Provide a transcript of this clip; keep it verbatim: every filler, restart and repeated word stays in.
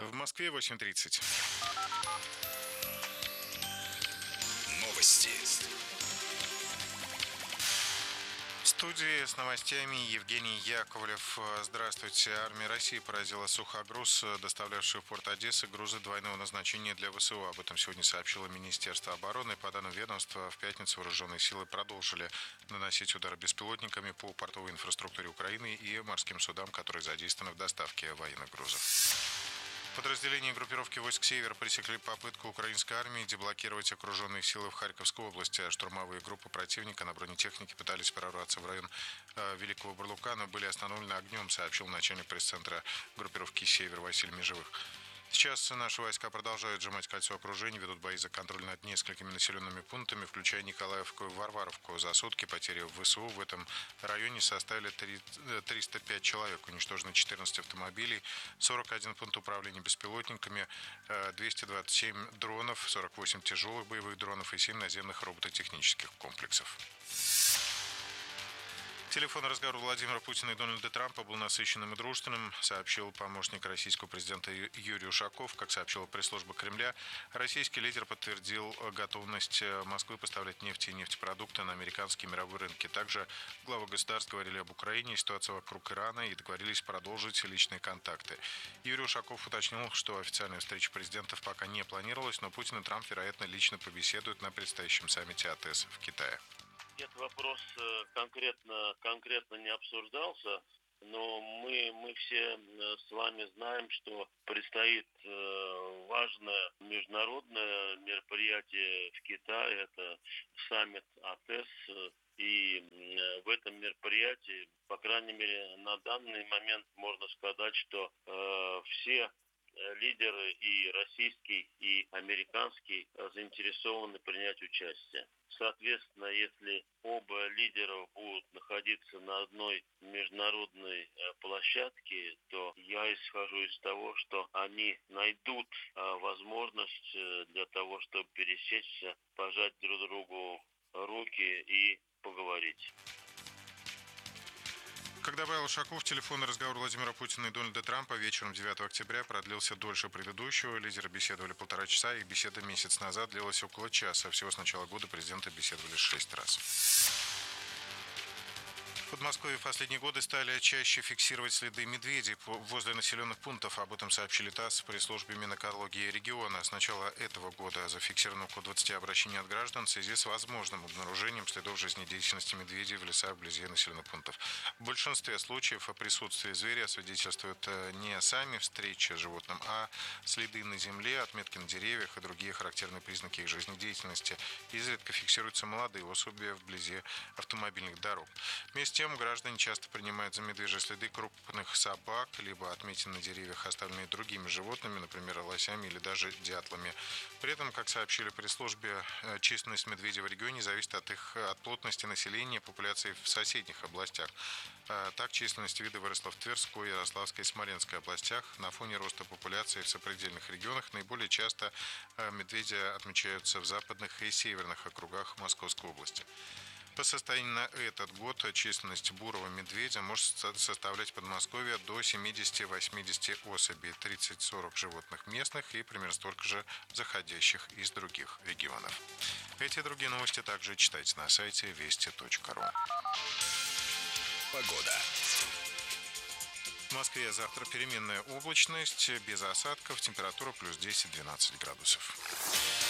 В Москве восемь тридцать. Новости. В студии с новостями Евгений Яковлев. Здравствуйте. Армия России поразила сухогруз, доставлявший в порт Одессы грузы двойного назначения для ВСУ. Об этом сегодня сообщило Министерство обороны. По данным ведомства, в пятницу вооруженные силы продолжили наносить удары беспилотниками по портовой инфраструктуре Украины и морским судам, которые задействованы в доставке военных грузов. Подразделения группировки войск «Север» пресекли попытку украинской армии деблокировать окруженные силы в Харьковской области. Штурмовые группы противника на бронетехнике пытались прорваться в район э, Великого Бурлука, но были остановлены огнем, сообщил начальник пресс-центра группировки «Север» Василий Межевых. Сейчас наши войска продолжают сжимать кольцо окружения, ведут бои за контроль над несколькими населенными пунктами, включая Николаевку и Варваровку. За сутки потери в ВСУ в этом районе составили триста пять человек. Уничтожено четырнадцать автомобилей, сорок один пункт управления беспилотниками, двести двадцать семь дронов, сорок восемь тяжелых боевых дронов и семь наземных робототехнических комплексов. Телефонный разговор Владимира Путина и Дональда Трампа был насыщенным и дружественным, сообщил помощник российского президента Юрий Ушаков. Как сообщила пресс-служба Кремля, российский лидер подтвердил готовность Москвы поставлять нефть и нефтепродукты на американские мировые рынки. Также главы государств говорили об Украине, ситуации вокруг Ирана и договорились продолжить личные контакты. Юрий Ушаков уточнил, что официальная встреча президентов пока не планировалась, но Путин и Трамп, вероятно, лично побеседуют на предстоящем саммите АТЭС в Китае. Этот вопрос конкретно, конкретно не обсуждался, но мы, мы все с вами знаем, что предстоит важное международное мероприятие в Китае, это саммит АТЭС, и в этом мероприятии, по крайней мере, на данный момент можно сказать, что э, все лидеры и российский, и американский заинтересованы принять участие. Соответственно, если оба лидера будут находиться на одной международной площадке, то я исхожу из того, что они найдут возможность для того, чтобы пересечься, пожать друг другу руки и поговорить. Как добавил Ушаков, телефонный разговор Владимира Путина и Дональда Трампа вечером девятого октября продлился дольше предыдущего. Лидеры беседовали полтора часа, их беседа месяц назад длилась около часа. Всего с начала года президенты беседовали шесть раз. В Подмосковье в последние годы стали чаще фиксировать следы медведей возле населенных пунктов. Об этом сообщили ТАСС при службе Минэкологии региона. С начала этого года зафиксировано около двадцати обращений от граждан в связи с возможным обнаружением следов жизнедеятельности медведей в лесах вблизи населенных пунктов. В большинстве случаев о присутствии зверя свидетельствуют не сами встречи с животным, а следы на земле, отметки на деревьях и другие характерные признаки их жизнедеятельности. Изредка фиксируются молодые особи вблизи автомобильных дорог. Вместе с тем, граждане часто принимают за медвежьи следы крупных собак, либо отметины на деревьях, оставленные другими животными, например, лосями или даже дятлами. При этом, как сообщили пресс-службе, численность медведей в регионе зависит от их от плотности населения и популяции в соседних областях. Так, численность вида выросла в Тверской, Ярославской и Смоленской областях. На фоне роста популяции в сопредельных регионах наиболее часто медведи отмечаются в западных и северных округах Московской области. По состоянию на этот год численность бурого медведя может составлять в Подмосковье до семидесяти-восьмидесяти особей, тридцать-сорок животных местных и примерно столько же заходящих из других регионов. Эти и другие новости также читайте на сайте вести точка ру. Погода. В Москве завтра переменная облачность, без осадков, температура плюс десять-двенадцать градусов.